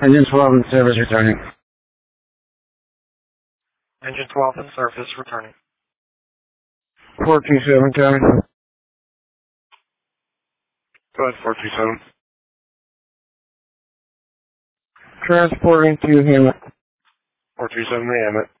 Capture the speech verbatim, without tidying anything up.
Engine twelve in service returning. Engine twelve in service returning. four two seven, County. Go ahead, four two seven. Transporting to Hammett. four two seven to Hammett.